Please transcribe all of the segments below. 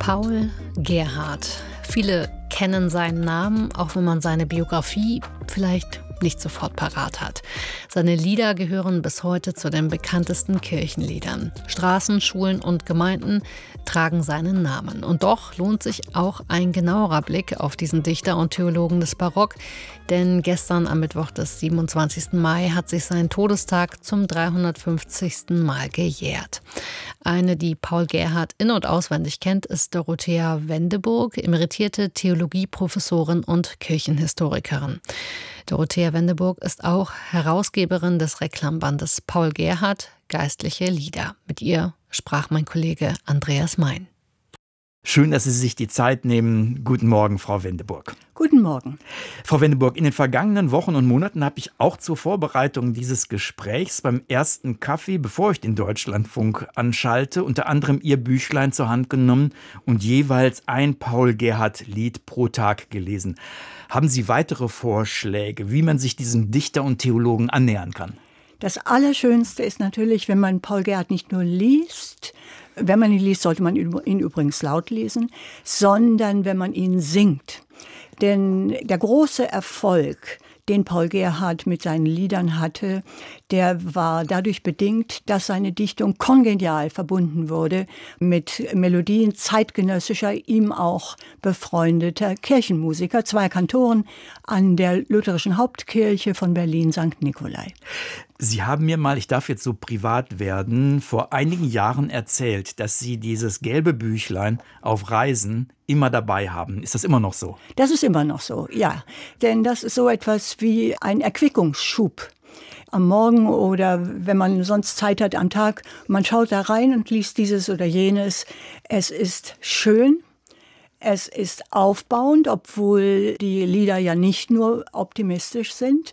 Paul Gerhardt. Viele kennen seinen Namen, auch wenn man seine Biografie vielleicht nicht sofort parat hat. Seine Lieder gehören bis heute zu den bekanntesten Kirchenliedern. Straßen, Schulen und Gemeinden tragen seinen Namen. Und doch lohnt sich auch ein genauerer Blick auf diesen Dichter und Theologen des Barock. Denn gestern am Mittwoch des 27. Mai hat sich sein Todestag zum 350. Mal gejährt. Eine, die Paul Gerhardt in- und auswendig kennt, ist Dorothea Wendeburg, emeritierte Theologieprofessorin und Kirchenhistorikerin. Dorothea Wendeburg ist auch Herausgeberin des Reklambandes Paul Gerhardt, Geistliche Lieder. Mit ihr sprach mein Kollege Andreas Mein. Schön, dass Sie sich die Zeit nehmen. Guten Morgen, Frau Wendeburg. Guten Morgen. Frau Wendeburg, in den vergangenen Wochen und Monaten habe ich auch zur Vorbereitung dieses Gesprächs beim ersten Kaffee, bevor ich den Deutschlandfunk anschalte, unter anderem Ihr Büchlein zur Hand genommen und jeweils ein Paul-Gerhardt-Lied pro Tag gelesen. Haben Sie weitere Vorschläge, wie man sich diesem Dichter und Theologen annähern kann? Das Allerschönste ist natürlich, wenn man Paul Gerhardt nicht nur liest, wenn man ihn liest, sollte man ihn übrigens laut lesen, sondern wenn man ihn singt. Denn der große Erfolg, den Paul Gerhardt mit seinen Liedern hatte, der war dadurch bedingt, dass seine Dichtung kongenial verbunden wurde mit Melodien zeitgenössischer, ihm auch befreundeter Kirchenmusiker, 2 Kantoren an der Lutherischen Hauptkirche von Berlin, St. Nikolai. Sie haben mir mal, ich darf jetzt so privat werden, vor einigen Jahren erzählt, dass Sie dieses gelbe Büchlein auf Reisen immer dabei haben. Ist das immer noch so? Das ist immer noch so, ja. Denn das ist so etwas wie ein Erquickungsschub. Am Morgen oder wenn man sonst Zeit hat am Tag, man schaut da rein und liest dieses oder jenes. Es ist schön. Es ist aufbauend, obwohl die Lieder ja nicht nur optimistisch sind.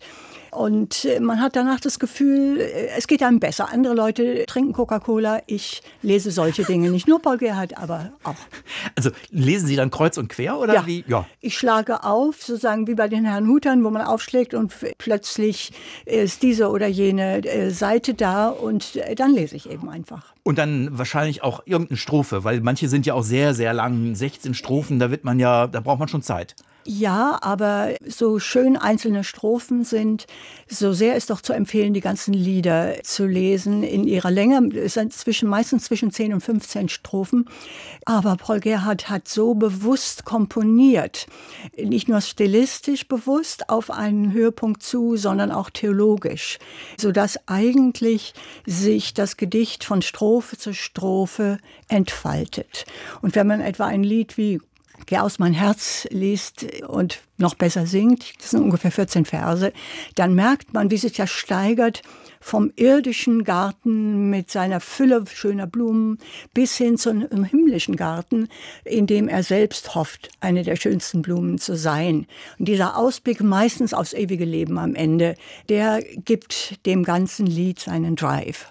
Und man hat danach das Gefühl, es geht einem besser. Andere Leute trinken Coca-Cola, ich lese solche Dinge. Nicht nur Paul Gerhardt, aber auch. Also lesen Sie dann kreuz und quer oder ja. wie? Ja. Ich schlage auf, sozusagen wie bei den Herrnhutern, wo man aufschlägt und plötzlich ist diese oder jene Seite da und dann lese ich eben einfach. Und dann wahrscheinlich auch irgendeine Strophe, weil manche sind ja auch sehr, sehr lang, 16 Strophen, da braucht man schon Zeit. Ja, aber so schön einzelne Strophen sind, so sehr ist doch zu empfehlen, die ganzen Lieder zu lesen in ihrer Länge. Es sind meistens zwischen 10 und 15 Strophen. Aber Paul Gerhardt hat so bewusst komponiert, nicht nur stilistisch bewusst auf einen Höhepunkt zu, sondern auch theologisch, sodass eigentlich sich das Gedicht von Strophe zu Strophe entfaltet. Und wenn man etwa ein Lied wie Geh aus mein Herz liest und noch besser singt, das sind ungefähr 14 Verse, dann merkt man, wie sich das steigert vom irdischen Garten mit seiner Fülle schöner Blumen bis hin zum himmlischen Garten, in dem er selbst hofft, eine der schönsten Blumen zu sein. Und dieser Ausblick meistens aufs ewige Leben am Ende, der gibt dem ganzen Lied seinen Drive.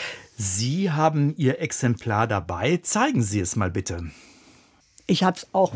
Sie haben Ihr Exemplar dabei. Zeigen Sie es mal bitte. Ich habe es auch.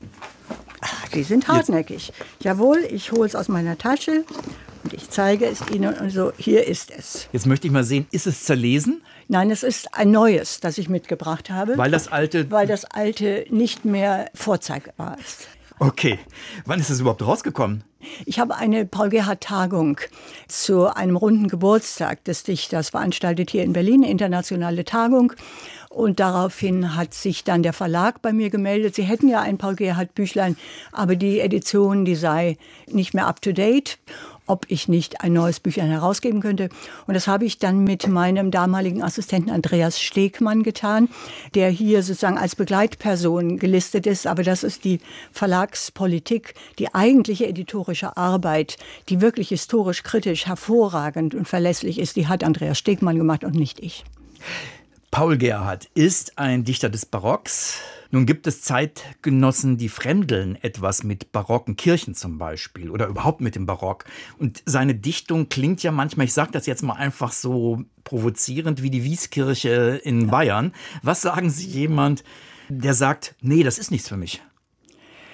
Die sind hartnäckig. Jawohl, ich hole es aus meiner Tasche und ich zeige es Ihnen. Also hier ist es. Jetzt möchte ich mal sehen, ist es zerlesen? Nein, es ist ein neues, das ich mitgebracht habe. Weil das alte nicht mehr vorzeigbar ist. Okay. Wann ist es überhaupt rausgekommen? Ich habe eine Paul-Gerhardt-Tagung zu einem runden Geburtstag des Dichters veranstaltet hier in Berlin, eine internationale Tagung. Und daraufhin hat sich dann der Verlag bei mir gemeldet. Sie hätten ja ein Paul-Gerhardt-Büchlein, aber die Edition, die sei nicht mehr up-to-date, ob ich nicht ein neues Büchlein herausgeben könnte. Und das habe ich dann mit meinem damaligen Assistenten Andreas Stegmann getan, der hier sozusagen als Begleitperson gelistet ist. Aber das ist die Verlagspolitik, die eigentliche editorische Arbeit, die wirklich historisch, kritisch, hervorragend und verlässlich ist, die hat Andreas Stegmann gemacht und nicht ich. Paul Gerhardt ist ein Dichter des Barocks. Nun gibt es Zeitgenossen, die fremdeln etwas mit barocken Kirchen zum Beispiel oder überhaupt mit dem Barock. Und seine Dichtung klingt ja manchmal, ich sage das jetzt mal einfach so provozierend, wie die Wieskirche in Bayern. Was sagen Sie jemand, der sagt, nee, das ist nichts für mich?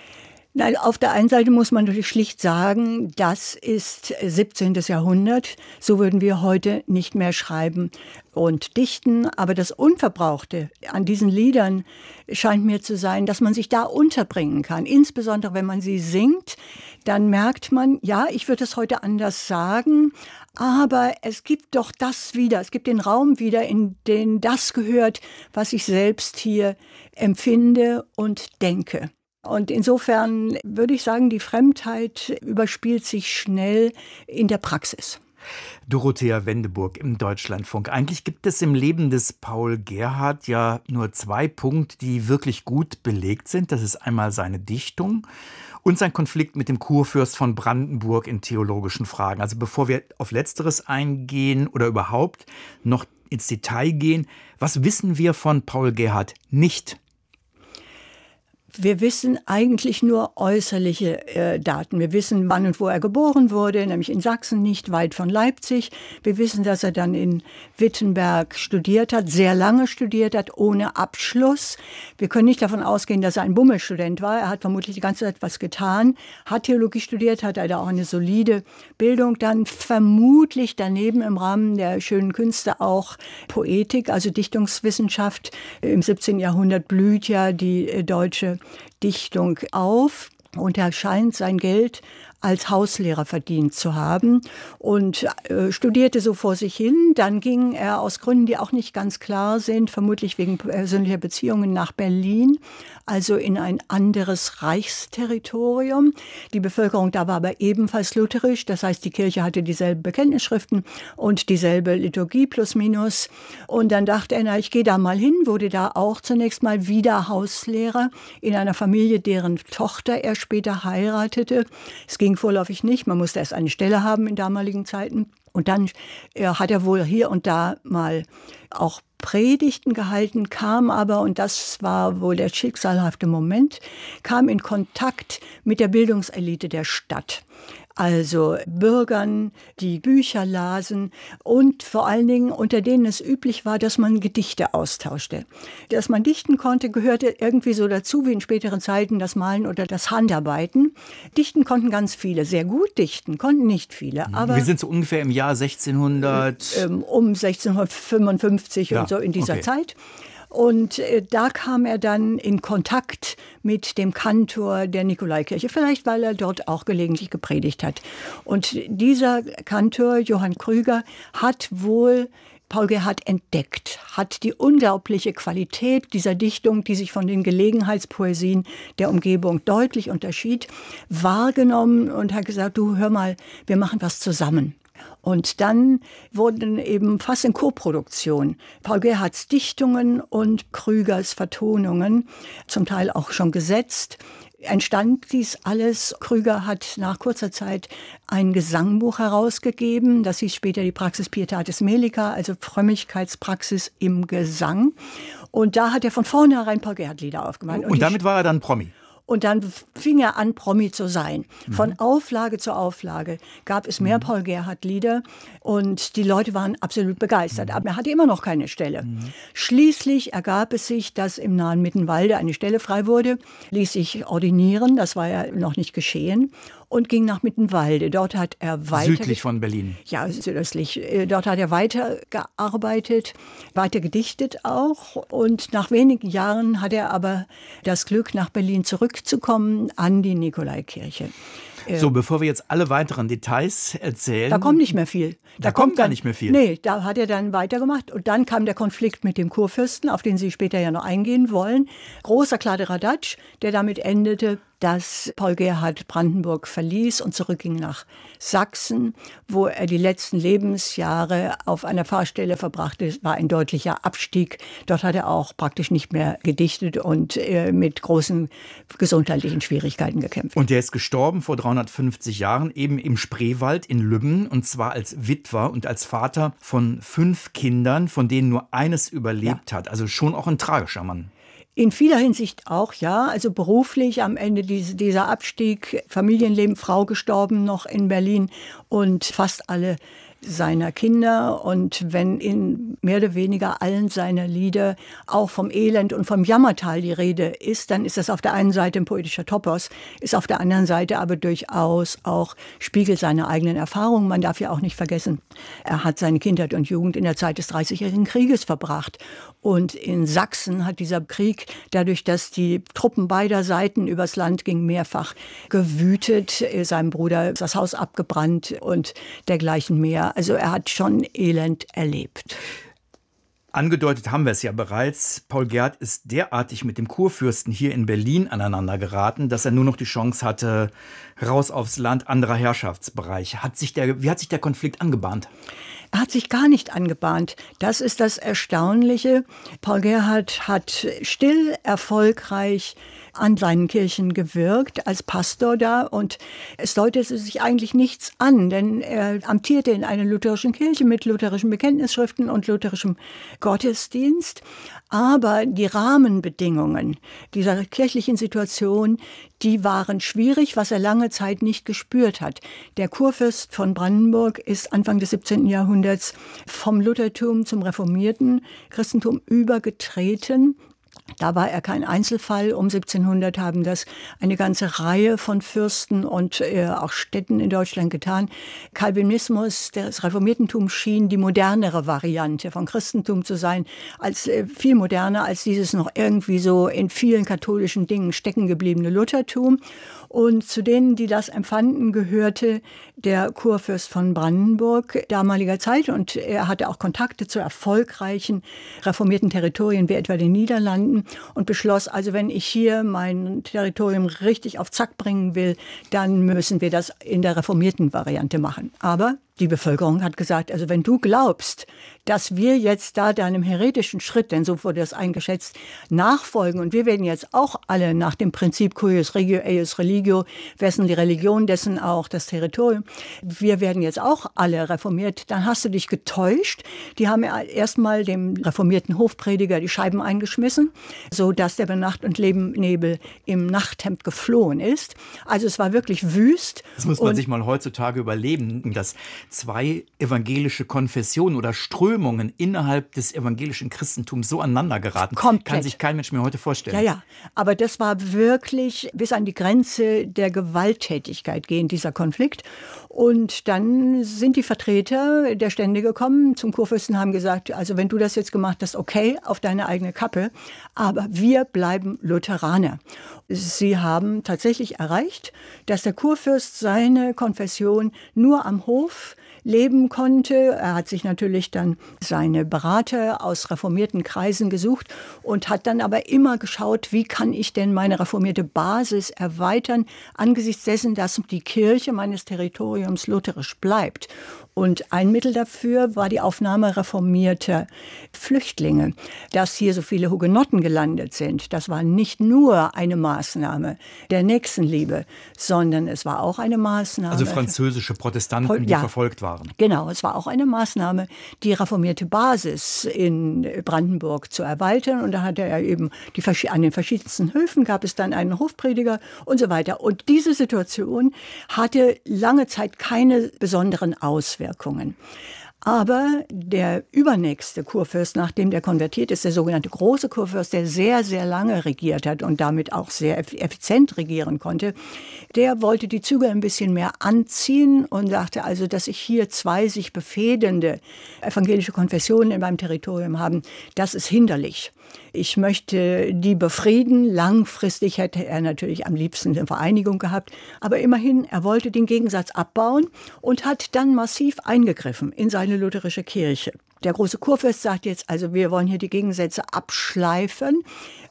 Nein, auf der einen Seite muss man natürlich schlicht sagen, das ist 17. Jahrhundert. So würden wir heute nicht mehr schreiben und dichten. Aber das Unverbrauchte an diesen Liedern scheint mir zu sein, dass man sich da unterbringen kann. Insbesondere wenn man sie singt, dann merkt man, ja, ich würde es heute anders sagen, aber es gibt doch das wieder, es gibt den Raum wieder, in den das gehört, was ich selbst hier empfinde und denke. Und insofern würde ich sagen, die Fremdheit überspielt sich schnell in der Praxis. Dorothea Wendeburg im Deutschlandfunk. Eigentlich gibt es im Leben des Paul Gerhardt ja nur 2 Punkte, die wirklich gut belegt sind. Das ist einmal seine Dichtung und sein Konflikt mit dem Kurfürst von Brandenburg in theologischen Fragen. Also bevor wir auf Letzteres eingehen oder überhaupt noch ins Detail gehen, was wissen wir von Paul Gerhardt nicht? Wir wissen eigentlich nur äußerliche Daten. Wir wissen, wann und wo er geboren wurde, nämlich in Sachsen, nicht weit von Leipzig. Wir wissen, dass er dann in Wittenberg studiert hat, sehr lange studiert hat, ohne Abschluss. Wir können nicht davon ausgehen, dass er ein Bummelstudent war. Er hat vermutlich die ganze Zeit was getan, hat Theologie studiert, hat da auch eine solide Bildung. Dann vermutlich daneben im Rahmen der schönen Künste auch Poetik, also Dichtungswissenschaft. Im 17. Jahrhundert blüht ja die deutsche Dichtung auf und er scheint sein Geld als Hauslehrer verdient zu haben und studierte so vor sich hin. Dann ging er aus Gründen, die auch nicht ganz klar sind, vermutlich wegen persönlicher Beziehungen nach Berlin, also in ein anderes Reichsterritorium. Die Bevölkerung da war aber ebenfalls lutherisch, das heißt, die Kirche hatte dieselben Bekenntnisschriften und dieselbe Liturgie plus minus. Und dann dachte er, na, ich gehe da mal hin, wurde da auch zunächst mal wieder Hauslehrer in einer Familie, deren Tochter er später heiratete. Es ging vorläufig nicht, man musste erst eine Stelle haben in damaligen Zeiten. Und dann hat er wohl hier und da mal auch Predigten gehalten, kam aber, und das war wohl der schicksalhafte Moment, kam in Kontakt mit der Bildungselite der Stadt. Also Bürgern, die Bücher lasen und vor allen Dingen unter denen es üblich war, dass man Gedichte austauschte. Dass man dichten konnte, gehörte irgendwie so dazu wie in späteren Zeiten das Malen oder das Handarbeiten. Dichten konnten ganz viele, sehr gut dichten, konnten nicht viele. Aber wir sind so ungefähr im Jahr 1600... um 1655 ja, und so in dieser okay. Zeit. Und da kam er dann in Kontakt mit dem Kantor der Nikolaikirche, vielleicht weil er dort auch gelegentlich gepredigt hat. Und dieser Kantor, Johann Krüger, hat wohl Paul Gerhardt entdeckt, hat die unglaubliche Qualität dieser Dichtung, die sich von den Gelegenheitspoesien der Umgebung deutlich unterschied, wahrgenommen und hat gesagt, du hör mal, wir machen was zusammen. Und dann wurden eben fast in Koproduktion Paul Gerhardts Dichtungen und Krügers Vertonungen, zum Teil auch schon gesetzt. Entstand dies alles. Krüger hat nach kurzer Zeit ein Gesangbuch herausgegeben. Das hieß später die Praxis Pietatis Melica, also Frömmigkeitspraxis im Gesang. Und da hat er von vornherein Paul Gerhardt-Lieder aufgemalt. Und damit war er dann Promi? Und dann fing er an, Promi zu sein. Von Auflage zu Auflage gab es mehr Paul Gerhardt-Lieder und die Leute waren absolut begeistert. Aber er hatte immer noch keine Stelle. Schließlich ergab es sich, dass im nahen Mittenwalde eine Stelle frei wurde, ließ sich ordinieren, das war ja noch nicht geschehen, und ging nach Mittenwalde. Dort hat er weiter... Südlich von Berlin. Ja, südöstlich. Dort hat er weitergearbeitet, weiter gedichtet auch. Und nach wenigen Jahren hat er aber das Glück, nach Berlin zurückzukommen an die Nikolaikirche. So, bevor wir jetzt alle weiteren Details erzählen... Da kommt nicht mehr viel. Da kommt gar nicht mehr viel. Nee, da hat er dann weitergemacht. Und dann kam der Konflikt mit dem Kurfürsten, auf den Sie später ja noch eingehen wollen. Großer Kladderadatsch, der damit endete, dass Paul Gerhardt Brandenburg verließ und zurückging nach Sachsen, wo er die letzten Lebensjahre auf einer Pfarrstelle verbrachte. Es war ein deutlicher Abstieg. Dort hat er auch praktisch nicht mehr gedichtet und mit großen gesundheitlichen Schwierigkeiten gekämpft. Und der ist gestorben vor 350 Jahren, eben im Spreewald in Lübben, und zwar als Witwer und als Vater von 5 Kindern, von denen nur eines überlebt hat. Also schon auch ein tragischer Mann. In vieler Hinsicht auch, ja. Also beruflich am Ende dieser Abstieg, Familienleben, Frau gestorben noch in Berlin und fast alle seiner Kinder. Und wenn in mehr oder weniger allen seiner Lieder auch vom Elend und vom Jammertal die Rede ist, dann ist das auf der einen Seite ein poetischer Topos, ist auf der anderen Seite aber durchaus auch Spiegel seiner eigenen Erfahrungen. Man darf ja auch nicht vergessen, er hat seine Kindheit und Jugend in der Zeit des Dreißigjährigen Krieges verbracht. Und in Sachsen hat dieser Krieg, dadurch, dass die Truppen beider Seiten übers Land gingen, mehrfach gewütet. Seinem Bruder ist das Haus abgebrannt und dergleichen mehr. Also er hat schon Elend erlebt. Angedeutet haben wir es ja bereits. Paul Gerhardt ist derartig mit dem Kurfürsten hier in Berlin aneinander geraten, dass er nur noch die Chance hatte, raus aufs Land, anderer Herrschaftsbereich. Wie hat sich der Konflikt angebahnt? Er hat sich gar nicht angebahnt. Das ist das Erstaunliche. Paul Gerhardt hat still, erfolgreich an seinen Kirchen gewirkt, als Pastor da. Und es deutete sich eigentlich nichts an, denn er amtierte in einer lutherischen Kirche mit lutherischen Bekenntnisschriften und lutherischem Gottesdienst. Aber die Rahmenbedingungen dieser kirchlichen Situation, die waren schwierig, was er lange Zeit nicht gespürt hat. Der Kurfürst von Brandenburg ist Anfang des 17. Jahrhunderts vom Luthertum zum reformierten Christentum übergetreten. Da war er kein Einzelfall. Um 1700 haben das eine ganze Reihe von Fürsten und auch Städten in Deutschland getan. Calvinismus, das Reformiertentum, schien die modernere Variante von Christentum zu sein, als viel moderner als dieses noch irgendwie so in vielen katholischen Dingen stecken gebliebene Luthertum. Und zu denen, die das empfanden, gehörte der Kurfürst von Brandenburg damaliger Zeit. Und er hatte auch Kontakte zu erfolgreichen reformierten Territorien, wie etwa den Niederlanden. Und beschloss, also wenn ich hier mein Territorium richtig auf Zack bringen will, dann müssen wir das in der reformierten Variante machen. Aber die Bevölkerung hat gesagt, also wenn du glaubst, dass wir jetzt da deinem heretischen Schritt, denn so wurde das eingeschätzt, nachfolgen und wir werden jetzt auch alle nach dem Prinzip cuius regio eius religio, wessen die Religion, dessen auch das Territorium, wir werden jetzt auch alle reformiert, dann hast du dich getäuscht. Die haben erstmal dem reformierten Hofprediger die Scheiben eingeschmissen, so dass der bei Nacht und Nebel im Nachthemd geflohen ist. Also es war wirklich wüst. Das muss man sich mal heutzutage überleben, dass zwei evangelische Konfessionen oder Strömungen innerhalb des evangelischen Christentums so aneinander geraten. Komplett. Kann sich kein Mensch mehr heute vorstellen. Ja, ja. Aber das war wirklich bis an die Grenze der Gewalttätigkeit gehend, dieser Konflikt. Und dann sind die Vertreter der Stände gekommen zum Kurfürsten, haben gesagt, also wenn du das jetzt gemacht hast, okay, auf deine eigene Kappe, aber wir bleiben Lutheraner. Sie haben tatsächlich erreicht, dass der Kurfürst seine Konfession nur am Hof leben konnte. Er hat sich natürlich dann seine Berater aus reformierten Kreisen gesucht und hat dann aber immer geschaut, wie kann ich denn meine reformierte Basis erweitern, angesichts dessen, dass die Kirche meines Territoriums lutherisch bleibt. Und ein Mittel dafür war die Aufnahme reformierter Flüchtlinge. Dass hier so viele Hugenotten gelandet sind, das war nicht nur eine Maßnahme der Nächstenliebe, sondern es war auch eine Maßnahme. Also französische Protestanten, die verfolgt waren. Genau, es war auch eine Maßnahme, die reformierte Basis in Brandenburg zu erweitern. Und da hatte er eben an den verschiedensten Höfen gab es dann einen Hofprediger und so weiter. Und diese Situation hatte lange Zeit keine besonderen Auswirkungen. Aber der übernächste Kurfürst, nachdem der konvertiert ist, der sogenannte große Kurfürst, der sehr, sehr lange regiert hat und damit auch sehr effizient regieren konnte, der wollte die Zügel ein bisschen mehr anziehen und sagte also, dass ich hier zwei sich befehdende evangelische Konfessionen in meinem Territorium haben, das ist hinderlich. Ich möchte die befrieden. Langfristig hätte er natürlich am liebsten eine Vereinigung gehabt. Aber immerhin, er wollte den Gegensatz abbauen und hat dann massiv eingegriffen in seine lutherische Kirche. Der große Kurfürst sagt jetzt, also wir wollen hier die Gegensätze abschleifen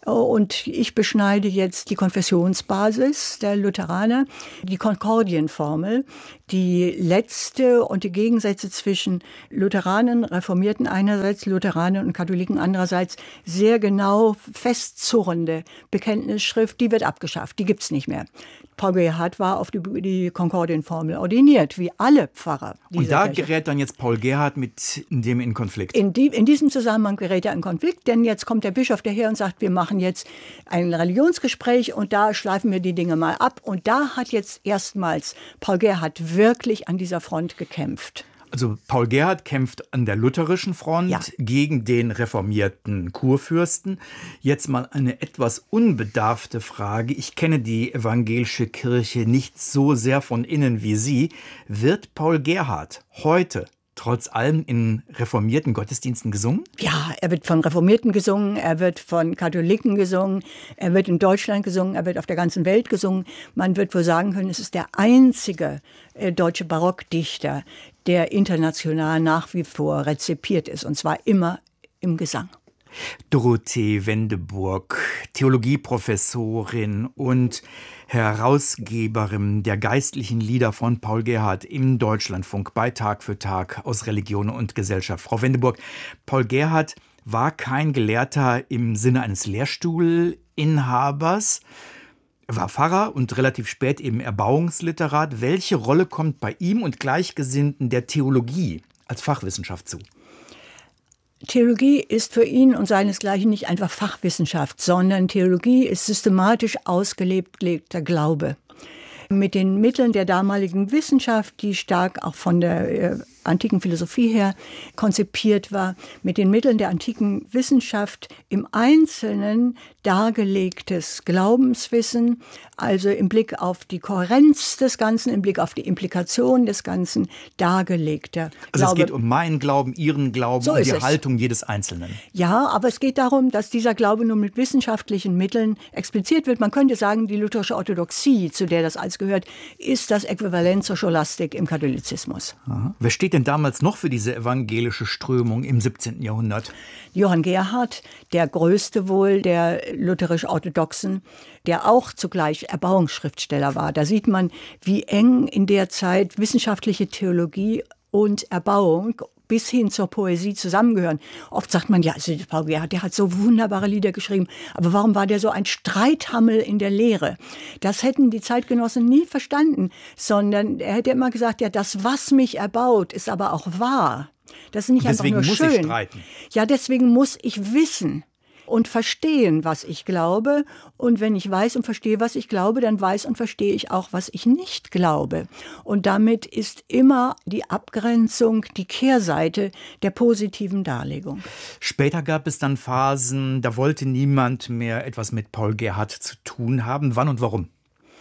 und ich beschneide jetzt die Konfessionsbasis der Lutheraner, die Konkordienformel, die letzte und die Gegensätze zwischen Lutheranern, Reformierten einerseits, Lutheranern und Katholiken andererseits sehr genau festzurrende Bekenntnisschrift, die wird abgeschafft, die gibt's nicht mehr. Paul Gerhardt war auf die Konkordienformel ordiniert, wie alle Pfarrer. Und da Kirche. gerät dann jetzt Paul Gerhardt mit dem in Konflikt? In diesem Zusammenhang gerät er in Konflikt, denn jetzt kommt der Bischof daher und sagt, wir machen jetzt ein Religionsgespräch und da schleifen wir die Dinge mal ab. Und da hat jetzt erstmals Paul Gerhardt wirklich an dieser Front gekämpft. Also Paul Gerhardt kämpft an der lutherischen Front gegen den reformierten Kurfürsten. Jetzt mal eine etwas unbedarfte Frage. Ich kenne die evangelische Kirche nicht so sehr von innen wie Sie. Wird Paul Gerhardt heute trotz allem in reformierten Gottesdiensten gesungen? Ja, er wird von Reformierten gesungen, er wird von Katholiken gesungen, er wird in Deutschland gesungen, er wird auf der ganzen Welt gesungen. Man wird wohl sagen können, es ist der einzige deutsche Barockdichter, der international nach wie vor rezipiert ist, und zwar immer im Gesang. Dorothee Wendeburg, Theologieprofessorin und Herausgeberin der geistlichen Lieder von Paul Gerhardt im Deutschlandfunk bei Tag für Tag aus Religion und Gesellschaft. Frau Wendeburg, Paul Gerhardt war kein Gelehrter im Sinne eines Lehrstuhlinhabers, war Pfarrer und relativ spät eben Erbauungsliterat. Welche Rolle kommt bei ihm und Gleichgesinnten der Theologie als Fachwissenschaft zu? Theologie ist für ihn und seinesgleichen nicht einfach Fachwissenschaft, sondern Theologie ist systematisch ausgelebter Glaube. Mit den Mitteln der damaligen Wissenschaft, die stark auch von der antiken Philosophie her konzipiert war, mit den Mitteln der antiken Wissenschaft im Einzelnen dargelegtes Glaubenswissen, also im Blick auf die Kohärenz des Ganzen, im Blick auf die Implikation des Ganzen dargelegter Also Glaube. Es geht um meinen Glauben, Ihren Glauben, so um die ist es. Haltung jedes Einzelnen. Ja, aber es geht darum, dass dieser Glaube nur mit wissenschaftlichen Mitteln expliziert wird. Man könnte sagen, die lutherische Orthodoxie, zu der das alles gehört, ist das Äquivalent zur Scholastik im Katholizismus. Aha. Wer steht denn damals noch für diese evangelische Strömung im 17. Jahrhundert? Johann Gerhardt, der größte wohl der lutherisch-orthodoxen, der auch zugleich Erbauungsschriftsteller war. Da sieht man, wie eng in der Zeit wissenschaftliche Theologie und Erbauung bis hin zur Poesie zusammengehören. Oft sagt man, ja, also Paul Gerhardt, der hat so wunderbare Lieder geschrieben, aber warum war der so ein Streithammel in der Lehre? Das hätten die Zeitgenossen nie verstanden, sondern er hätte immer gesagt, ja, das, was mich erbaut, ist aber auch wahr. Das ist nicht einfach nur schön. Deswegen muss ich streiten. Ja, deswegen muss ich wissen und verstehen, was ich glaube. Und wenn ich weiß und verstehe, was ich glaube, dann weiß und verstehe ich auch, was ich nicht glaube. Und damit ist immer die Abgrenzung die Kehrseite der positiven Darlegung. Später gab es dann Phasen, da wollte niemand mehr etwas mit Paul Gerhardt zu tun haben. Wann und warum?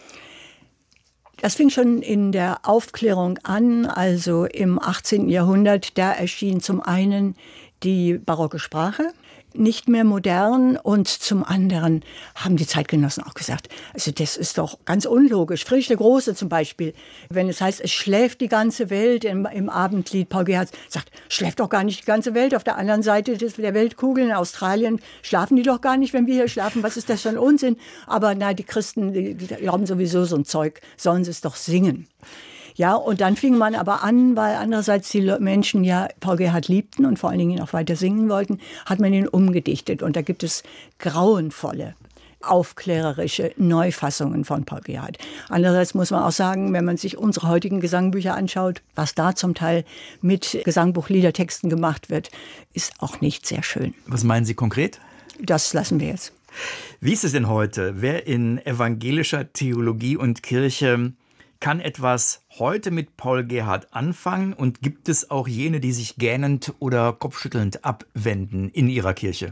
Das fing schon in der Aufklärung an, also im 18. Jahrhundert. Da erschien zum einen die barocke Sprache, nicht mehr modern, und zum anderen haben die Zeitgenossen auch gesagt, also das ist doch ganz unlogisch. Friedrich der Große zum Beispiel, wenn es heißt, es schläft die ganze Welt im Abendlied, Paul Gerhardt sagt, schläft doch gar nicht die ganze Welt. Auf der anderen Seite der Weltkugel in Australien schlafen die doch gar nicht, wenn wir hier schlafen. Was ist das für ein Unsinn? Aber na, die Christen, die glauben sowieso so ein Zeug, sollen sie es doch singen. Ja, und dann fing man aber an, weil andererseits die Menschen ja Paul Gerhardt liebten und vor allen Dingen ihn auch weiter singen wollten, hat man ihn umgedichtet. Und da gibt es grauenvolle, aufklärerische Neufassungen von Paul Gerhardt. Andererseits muss man auch sagen, wenn man sich unsere heutigen Gesangbücher anschaut, was da zum Teil mit Gesangbuchliedertexten gemacht wird, ist auch nicht sehr schön. Was meinen Sie konkret? Das lassen wir jetzt. Wie ist es denn heute? Wer in evangelischer Theologie und Kirche kann etwas heute mit Paul Gerhardt anfangen, und gibt es auch jene, die sich gähnend oder kopfschüttelnd abwenden in ihrer Kirche?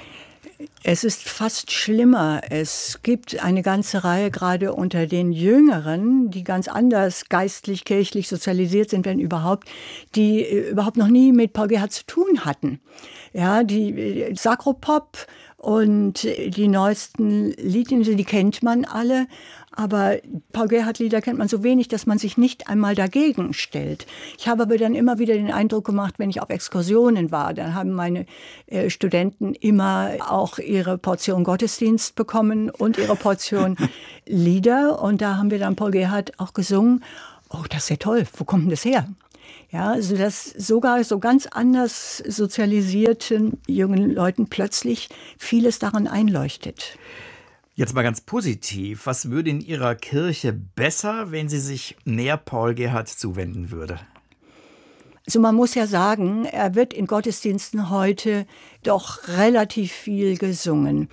Es ist fast schlimmer. Es gibt eine ganze Reihe, gerade unter den Jüngeren, die ganz anders geistlich, kirchlich sozialisiert sind, wenn überhaupt, die überhaupt noch nie mit Paul Gerhardt zu tun hatten. Ja, die Sakropop und die neuesten Lieder, die kennt man alle. Aber Paul Gerhardt-Lieder kennt man so wenig, dass man sich nicht einmal dagegen stellt. Ich habe aber dann immer wieder den Eindruck gemacht, wenn ich auf Exkursionen war, dann haben meine Studenten immer auch ihre Portion Gottesdienst bekommen und ihre Portion Lieder. Und da haben wir dann Paul Gerhardt auch gesungen. Oh, das ist ja toll. Wo kommt denn das her? Ja, also dass sogar so ganz anders sozialisierten jungen Leuten plötzlich vieles daran einleuchtet. Jetzt mal ganz positiv. Was würde in Ihrer Kirche besser, wenn sie sich näher Paul Gerhardt zuwenden würde? Also man muss ja sagen, er wird in Gottesdiensten heute doch relativ viel gesungen.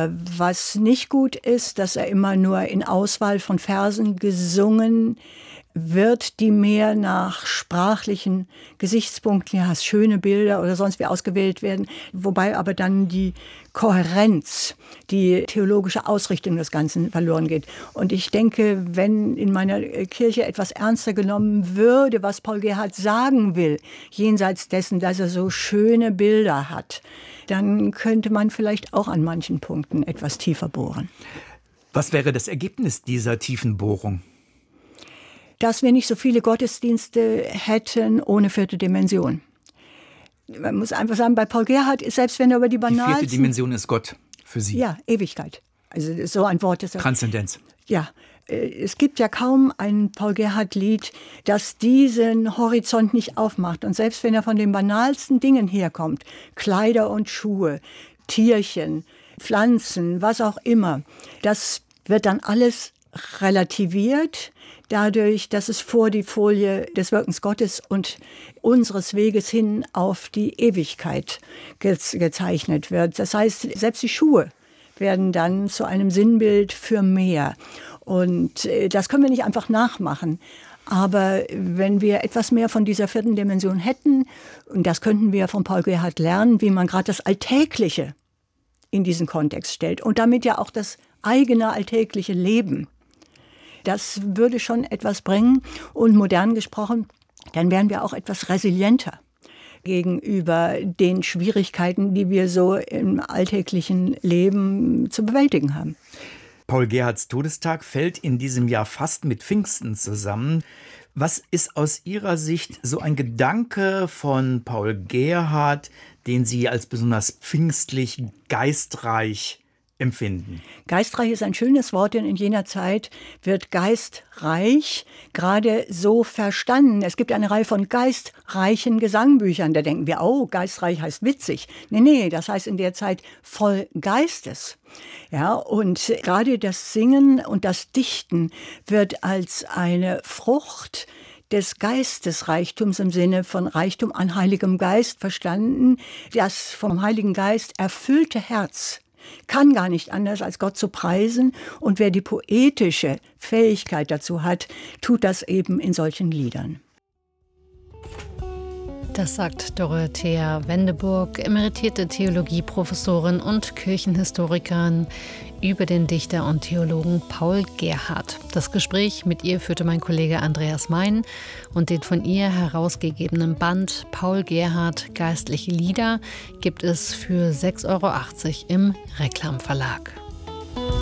Was nicht gut ist, dass er immer nur in Auswahl von Versen gesungen wird, die mehr nach sprachlichen Gesichtspunkten, ja, schöne Bilder oder sonst wie ausgewählt werden, wobei aber dann die Kohärenz, die theologische Ausrichtung des Ganzen verloren geht. Und ich denke, wenn in meiner Kirche etwas ernster genommen würde, was Paul Gerhardt sagen will, jenseits dessen, dass er so schöne Bilder hat, dann könnte man vielleicht auch an manchen Punkten etwas tiefer bohren. Was wäre das Ergebnis dieser tiefen Bohrung? Dass wir nicht so viele Gottesdienste hätten ohne vierte Dimension. Man muss einfach sagen, bei Paul Gerhardt ist, selbst wenn er über die banalsten... Die vierte Dimension ist Gott für Sie. Ja, Ewigkeit. Also so ein Wort ist... Transzendenz. Ja, es gibt ja kaum ein Paul Gerhardt-Lied, das diesen Horizont nicht aufmacht. Und selbst wenn er von den banalsten Dingen herkommt, Kleider und Schuhe, Tierchen, Pflanzen, was auch immer, das wird dann alles relativiert, dadurch, dass es vor die Folie des Wirkens Gottes und unseres Weges hin auf die Ewigkeit gezeichnet wird. Das heißt, selbst die Schuhe werden dann zu einem Sinnbild für mehr. Und das können wir nicht einfach nachmachen. Aber wenn wir etwas mehr von dieser vierten Dimension hätten, und das könnten wir von Paul Gerhardt lernen, wie man gerade das Alltägliche in diesen Kontext stellt und damit ja auch das eigene alltägliche Leben. Das würde schon etwas bringen und modern gesprochen, dann wären wir auch etwas resilienter gegenüber den Schwierigkeiten, die wir so im alltäglichen Leben zu bewältigen haben. Paul Gerhardts Todestag fällt in diesem Jahr fast mit Pfingsten zusammen. Was ist aus Ihrer Sicht so ein Gedanke von Paul Gerhardt, den Sie als besonders pfingstlich, geistreich empfinden? Geistreich ist ein schönes Wort, denn in jener Zeit wird geistreich gerade so verstanden. Es gibt eine Reihe von geistreichen Gesangbüchern. Da denken wir, oh, geistreich heißt witzig. Nee, das heißt in der Zeit voll Geistes. Ja, und gerade das Singen und das Dichten wird als eine Frucht des Geistesreichtums im Sinne von Reichtum an Heiligem Geist verstanden. Das vom Heiligen Geist erfüllte Herz kann gar nicht anders, als Gott zu preisen. Und wer die poetische Fähigkeit dazu hat, tut das eben in solchen Liedern. Das sagt Dorothea Wendeburg, emeritierte Theologieprofessorin und Kirchenhistorikerin, über den Dichter und Theologen Paul Gerhardt. Das Gespräch mit ihr führte mein Kollege Andreas Mein und den von ihr herausgegebenen Band Paul Gerhardt – Geistliche Lieder gibt es für 6,80 € im Reklam Verlag.